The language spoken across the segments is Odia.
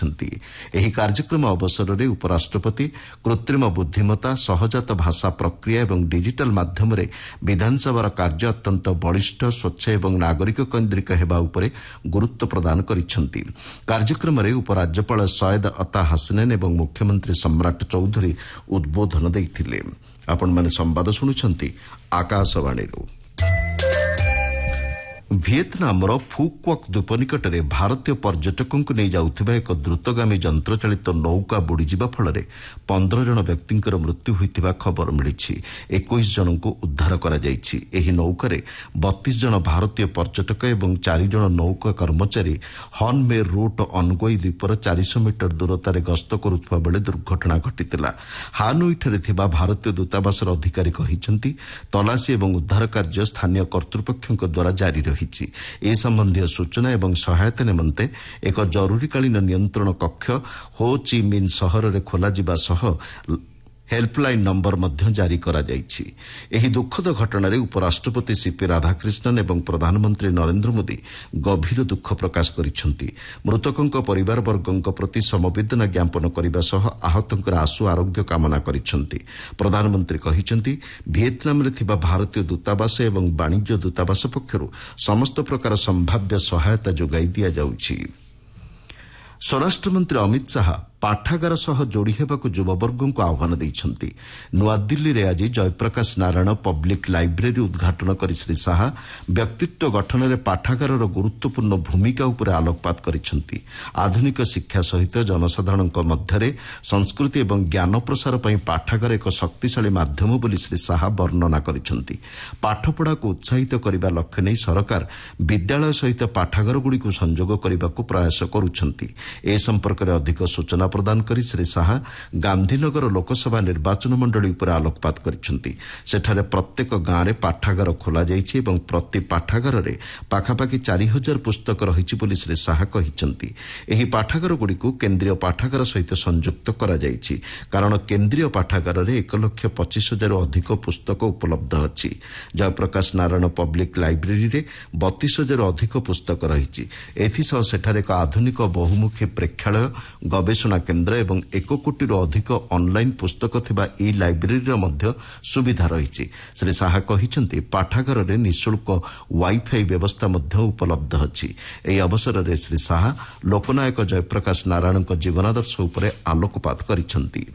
କରିଛନ୍ତି। ଏହି କାର୍ଯ୍ୟକ୍ରମ ଅବସରରେ ଉପରାଷ୍ଟ୍ରପତି କୃତ୍ରିମ ବୁଦ୍ଧିମତ୍ତା, ସହଜାତ ଭାଷା ପ୍ରକ୍ରିୟା ଏବଂ ଡିଜିଟାଲ ମାଧ୍ୟମରେ ବିଧାନସଭାର କାର୍ଯ୍ୟ ଅତ୍ୟନ୍ତ ବଳିଷ୍ଠ, ସ୍ୱଚ୍ଛ ଏବଂ ନାଗରିକ କୈନ୍ଦ୍ରିକ ହେବା ଉପରେ ଗୁରୁତ୍ୱ ପ୍ରଦାନ କରିଛନ୍ତି। କାର୍ଯ୍ୟକ୍ରମରେ ଉପରାଜ୍ୟପାଳ ସୟଦ ଅତା ହାସନେନ୍ ଏବଂ ମୁଖ୍ୟମନ୍ତ୍ରୀ ସମ୍ରାଟ ଚୌଧୁରୀ ଉଦ୍ବୋଧନ ଦେଇଥିଲେ। ଆପଣମାନେ ସମ୍ବାଦ ଶୁଣୁଛନ୍ତି ଆକାଶବାଣୀରୁ। ଭିଏତନାମର ଫୁକ୍ୱକ୍ ଦ୍ୱୀପ ନିକଟରେ ଭାରତୀୟ ପର୍ଯ୍ୟଟକଙ୍କୁ ନେଇ ଯାଉଥିବା ଏକ ଦ୍ରୁତଗାମୀ ଯନ୍ତ୍ରଚାଳିତ ନୌକା ବୁଡ଼ିଯିବା ଫଳରେ 15 ଜଣ ବ୍ୟକ୍ତିଙ୍କର ମୃତ୍ୟୁ ହୋଇଥିବା ଖବର ମିଳିଛି। 21 ଜଣଙ୍କୁ ଉଦ୍ଧାର କରାଯାଇଛି। ଏହି ନୌକାରେ 32 ଜଣ ଭାରତୀୟ ପର୍ଯ୍ୟଟକ ଏବଂ 4 ଜଣ ନୌକା କର୍ମଚାରୀ ହର୍ଣ୍ଣମେ ରୁଟ୍ ଅନଗୋଇ ଦ୍ୱୀପର 400 ମିଟର ଦୂରତାରେ ଗସ୍ତ କରୁଥିବା ବେଳେ ଦୁର୍ଘଟଣା ଘଟିଥିଲା। ହାନୋଇଠାରେ ଥିବା ଭାରତୀୟ ଦୂତାବାସର ଅଧିକାରୀ କହିଛନ୍ତି, ତଲାସୀ ଏବଂ ଉଦ୍ଧାର କାର୍ଯ୍ୟ ସ୍ଥାନୀୟ କର୍ତ୍ତୃପକ୍ଷଙ୍କ ଦ୍ୱାରା ଜାରି ରହିଛି। ଏ ସମ୍ବନ୍ଧୀୟ ସୂଚନା ଏବଂ ସହାୟତା ନିମନ୍ତେ ଏକ ଜରୁରୀକାଳୀନ ନିୟନ୍ତ୍ରଣ କକ୍ଷ ହୋ ଚି ମିନ୍ ସହରରେ ଖୋଲାଯିବା ସହ ହେଲ୍ପଲାଇନ୍ ନମ୍ବର ମଧ୍ୟ ଜାରି କରାଯାଇଛି। ଏହି ଦୁଃଖଦ ଘଟଣାରେ ଉପରାଷ୍ଟ୍ରପତି ସିପି ରାଧାକ୍ରିଷ୍ଣନ୍ ଏବଂ ପ୍ରଧାନମନ୍ତ୍ରୀ ନରେନ୍ଦ୍ର ମୋଦି ଗଭୀର ଦୁଃଖ ପ୍ରକାଶ କରିଛନ୍ତି। ମୃତକଙ୍କ ପରିବାରବର୍ଗଙ୍କ ପ୍ରତି ସମବେଦନା ଜ୍ଞାପନ କରିବା ସହ ଆହତଙ୍କର ଆଶୁ ଆରୋଗ୍ୟ କାମନା କରିଛନ୍ତି। ପ୍ରଧାନମନ୍ତ୍ରୀ କହିଛନ୍ତି, ଭିଏତନାମରେ ଥିବା ଭାରତୀୟ ଦୂତାବାସ ଏବଂ ବାଣିଜ୍ୟ ଦୂତାବାସ ପକ୍ଷରୁ ସମସ୍ତ ପ୍ରକାର ସମ୍ଭାବ୍ୟ ସହାୟତା ଯୋଗାଇ ଦିଆଯାଉଛି। ସ୍ୱରାଷ୍ଟ୍ରମନ୍ତ୍ରୀ ଅମିତ ଶାହା ପାଠାଗାର ସହ ଯୋଡ଼ି ହେବାକୁ ଯୁବବର୍ଗଙ୍କୁ ଆହ୍ୱାନ ଦେଇଛନ୍ତି। ନୂଆଦିଲ୍ଲୀରେ ଆଜି ଜୟପ୍ରକାଶ ନାରାୟଣ ପବ୍ଲିକ୍ ଲାଇବ୍ରେରୀ ଉଦ୍ଘାଟନ କରି ଶ୍ରୀ ଶାହା ବ୍ୟକ୍ତିତ୍ୱ ଗଠନରେ ପାଠାଗାରର ଗୁରୁତ୍ୱପୂର୍ଣ୍ଣ ଭୂମିକା ଉପରେ ଆଲୋକପାତ କରିଛନ୍ତି। ଆଧୁନିକ ଶିକ୍ଷା ସହିତ ଜନସାଧାରଣଙ୍କ ମଧ୍ୟରେ ସଂସ୍କୃତି ଏବଂ ଜ୍ଞାନ ପ୍ରସାର ପାଇଁ ପାଠାଗାର ଏକ ଶକ୍ତିଶାଳୀ ମାଧ୍ୟମ ବୋଲି ଶ୍ରୀ ଶାହା ବର୍ଣ୍ଣନା କରିଛନ୍ତି। ପାଠପଢ଼ାକୁ ଉତ୍ସାହିତ କରିବା ଲକ୍ଷ୍ୟ ନେଇ ସରକାର ବିଦ୍ୟାଳୟ ସହିତ ପାଠାଗାରଗୁଡ଼ିକୁ ସଂଯୋଗ କରିବାକୁ ପ୍ରୟାସ କରୁଛନ୍ତି। ଏ ସମ୍ପର୍କରେ ଅଧିକ ସୂଚନା ପ୍ରଦାନ କରି ଶ୍ରୀ ଶାହା ଗାନ୍ଧୀନଗର ଲୋକସଭା ନିର୍ବାଚନ ମଣ୍ଡଳୀ ଉପରେ ଆଲୋକପାତ କରିଛନ୍ତି। ସେଠାରେ ପ୍ରତ୍ୟେକ ଗାଁରେ ପାଠାଗାର ଖୋଲାଯାଇଛି ଏବଂ ପ୍ରତି ପାଠାଗାରରେ ପାଖାପାଖି 4000 ପୁସ୍ତକ ରହିଛି ବୋଲି ଶ୍ରୀ ଶାହା କହିଛନ୍ତି। ଏହି ପାଠାଗାରଗୁଡ଼ିକୁ କେନ୍ଦ୍ରୀୟ ପାଠାଗାର ସହିତ ସଂଯୁକ୍ତ କରାଯାଇଛି, କାରଣ କେନ୍ଦ୍ରୀୟ ପାଠାଗାରରେ 1,25,000ରୁ ଅଧିକ ପୁସ୍ତକ ଉପଲବ୍ଧ ଅଛି। ଜୟପ୍ରକାଶ ନାରାୟଣ ପବ୍ଲିକ୍ ଲାଇବ୍ରେରୀରେ 32,000ରୁ ଅଧିକ ପୁସ୍ତକ ରହିଛି। ଏଥିସହ ସେଠାରେ ଏକ ଆଧୁନିକ ବହୁମୁଖୀ ପ୍ରେକ୍ଷାଳୟ, ଗବେଷଣା କେନ୍ଦ୍ର ଏବଂ 1 କୋଟିରୁ ଅଧିକ ଅନ୍ଲାଇନ୍ ପୁସ୍ତକ ଥିବା ଏହି ଲାଇବ୍ରେରୀର ମଧ୍ୟ ସୁବିଧା ରହିଛି। ଶ୍ରୀ ଶାହା କହିଛନ୍ତି, ପାଠାଗାରରେ ନିଃଶୁଳ୍କ ୱାଇଫାଇ ବ୍ୟବସ୍ଥା ମଧ୍ୟ ଉପଲବ୍ଧ ଅଛି। ଏହି ଅବସରରେ ଶ୍ରୀ ଶାହା ଲୋକନାୟକ ଜୟପ୍ରକାଶ ନାରାୟଣଙ୍କ ଜୀବନାଦର୍ଶ ଉପରେ ଆଲୋକପାତ କରିଛନ୍ତି।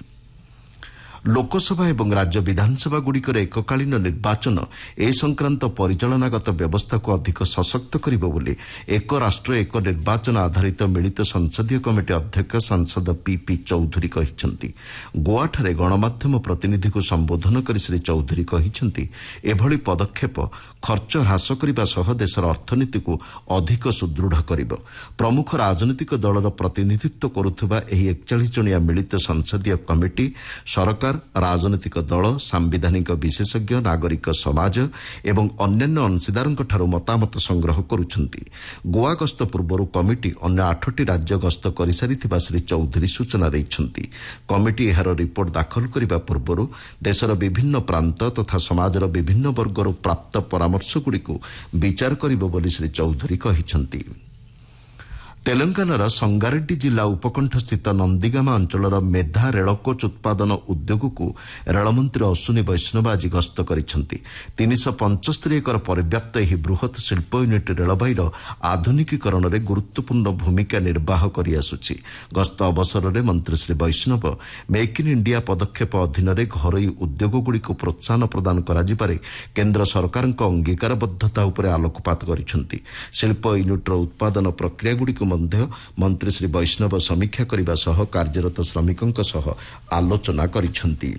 ଲୋକସଭା ଏବଂ ରାଜ୍ୟ ବିଧାନସଭାଗୁଡ଼ିକର ଏକକାଳୀନ ନିର୍ବାଚନ ଏ ସଂକ୍ରାନ୍ତ ପରିଚାଳନାଗତ ବ୍ୟବସ୍ଥାକୁ ଅଧିକ ସଶକ୍ତ କରିବ ବୋଲି ଏକ ରାଷ୍ଟ୍ର ଏକ ନିର୍ବାଚନ ଆଧାରିତ ମିଳିତ ସଂସଦୀୟ କମିଟି ଅଧ୍ୟକ୍ଷ ସାଂସଦ ପିପି ଚୌଧୁରୀ କହିଛନ୍ତି। ଗୋଆଠାରେ ଗଣମାଧ୍ୟମ ପ୍ରତିନିଧିକୁ ସମ୍ବୋଧନ କରି ଶ୍ରୀ ଚୌଧୁରୀ କହିଛନ୍ତି, ଏଭଳି ପଦକ୍ଷେପ ଖର୍ଚ୍ଚ ହ୍ରାସ କରିବା ସହ ଦେଶର ଅର୍ଥନୀତିକୁ ଅଧିକ ସୁଦୃଢ଼ କରିବ। ପ୍ରମୁଖ ରାଜନୈତିକ ଦଳର ପ୍ରତିନିଧିତ୍ୱ କରୁଥିବା ଏହି 41 ଜଣିଆ ମିଳିତ ସଂସଦୀୟ କମିଟି ସରକାର, ରାଜନୈତିକ ଦଳ, ସାମ୍ବିଧାନିକ ବିଶେଷଜ୍ଞ, ନାଗରିକ ସମାଜ ଏବଂ ଅନ୍ୟାନ୍ୟ ଅଂଶୀଦାରଙ୍କଠାରୁ ମତାମତ ସଂଗ୍ରହ କରୁଛନ୍ତି। ଗୋଆ ଗସ୍ତ ପୂର୍ବରୁ କମିଟି ଅନ୍ୟ 8ଟି ରାଜ୍ୟ ଗସ୍ତ କରିସାରିଥିବା ଶ୍ରୀ ଚୌଧୁରୀ ସୂଚନା ଦେଇଛନ୍ତି। କମିଟି ଏହାର ରିପୋର୍ଟ ଦାଖଲ କରିବା ପୂର୍ବରୁ ଦେଶର ବିଭିନ୍ନ ପ୍ରାନ୍ତ ତଥା ସମାଜର ବିଭିନ୍ନ ବର୍ଗରୁ ପ୍ରାପ୍ତ ପରାମର୍ଶଗୁଡ଼ିକୁ ବିଚାର କରିବ ବୋଲି ଶ୍ରୀ ଚୌଧୁରୀ କହିଛନ୍ତି। ତେଲଙ୍ଗାନାର ସଙ୍ଗାରେଡ୍ଡି ଜିଲ୍ଲା ଉପକଣ୍ଠସ୍ଥିତ ନନ୍ଦିଗାମା ଅଞ୍ଚଳର ମେଧା ରେଳକୋଚ୍ ଉତ୍ପାଦନ ଉଦ୍ୟୋଗକୁ ରେଳମନ୍ତ୍ରୀ ଅଶ୍ୱିନୀ ବୈଷ୍ଣବ ଆଜି ଗସ୍ତ କରିଛନ୍ତି। 375 ଏକର ପରିବ୍ୟାପ୍ତ ଏହି ବୃହତ୍ ଶିଳ୍ପ ୟୁନିଟ୍ ରେଳବାଇର ଆଧୁନିକୀକରଣରେ ଗୁରୁତ୍ୱପୂର୍ଣ୍ଣ ଭୂମିକା ନିର୍ବାହ କରିଆସୁଛି। ଗସ୍ତ ଅବସରରେ ମନ୍ତ୍ରୀ ଶ୍ରୀ ବୈଷ୍ଣବ ମେକ୍ ଇନ୍ ଇଣ୍ଡିଆ ପଦକ୍ଷେପ ଅଧୀନରେ ଘରୋଇ ଉଦ୍ୟୋଗଗୁଡ଼ିକୁ ପ୍ରୋତ୍ସାହନ ପ୍ରଦାନ କରାଯିବାରେ କେନ୍ଦ୍ର ସରକାରଙ୍କ ଅଙ୍ଗୀକାରବଦ୍ଧତା ଉପରେ ଆଲୋକପାତ କରିଛନ୍ତି। ଶିଳ୍ପ ୟୁନିଟ୍ର ଉତ୍ପାଦନ ପ୍ରକ୍ରିୟାଗୁଡ଼ିକୁ ମଧ୍ୟ ମନ୍ତ୍ରୀ ଶ୍ରୀ ବୈଷ୍ଣବ ସମୀକ୍ଷା କରିବା ସହ କାର୍ଯ୍ୟରତ ଶ୍ରମିକଙ୍କ ସହ ଆଲୋଚନା କରିଛନ୍ତି।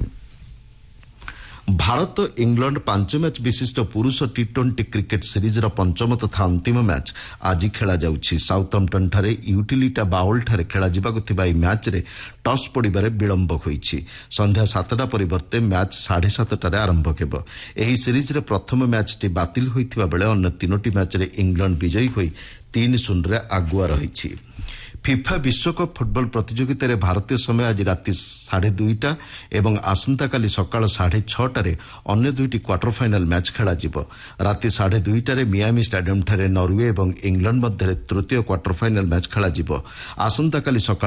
ଭାରତ ଇଂଲଣ୍ଡ 5 ମ୍ୟାଚ୍ ବିଶିଷ୍ଟ ପୁରୁଷ ଟି20 କ୍ରିକେଟ୍ ସିରିଜ୍ର ପଞ୍ଚମ ତଥା ଅନ୍ତିମ ମ୍ୟାଚ୍ ଆଜି ଖେଳାଯାଉଛି। ସାଉଥମ୍ପଟନ୍ଠାରେ ୟୁଟିଲିଟା ବାଉଲ୍ଠାରେ ଖେଳାଯିବାକୁ ଥିବା ଏହି ମ୍ୟାଚ୍ରେ ଟସ୍ ପଡ଼ିବାରେ ବିଳମ୍ବ ହୋଇଛି। ସନ୍ଧ୍ୟା 7ଟା ପରିବର୍ତ୍ତେ ମ୍ୟାଚ୍ 7:30ଟାରେ ଆରମ୍ଭ ହେବ। ଏହି ସିରିଜ୍ରେ ପ୍ରଥମ ମ୍ୟାଚ୍ଟି ବାତିଲ ହୋଇଥିବା ବେଳେ ଅନ୍ୟ 3ଟି ମ୍ୟାଚ୍ରେ ଇଂଲଣ୍ଡ ବିଜୟୀ ହୋଇ 3-0ରେ ଆଗୁଆ ରହିଛି। ଫିଫା ବିଶ୍ୱକପ୍ ଫୁଟବଲ ପ୍ରତିଯୋଗିତାରେ ଭାରତୀୟ ସମୟ ଆଜି ରାତି 2:30 ଏବଂ ଆସନ୍ତାକାଲି ସକାଳ 6:30ଟାରେ ଅନ୍ୟ 2ଟି କ୍ୱାର୍ଟର ଫାଇନାଲ୍ ମ୍ୟାଚ୍ ଖେଳାଯିବ। ରାତି 2:30ଟାରେ ମିଆମି ଷ୍ଟାଡିୟମ୍ଠାରେ ନରୱେ ଏବଂ ଇଂଲଣ୍ଡ ମଧ୍ୟରେ ତୃତୀୟ କ୍ୱାର୍ଟର ଫାଇନାଲ୍ ମ୍ୟାଚ୍ ଖେଳାଯିବ। ଆସନ୍ତାକାଲି ସକାଳ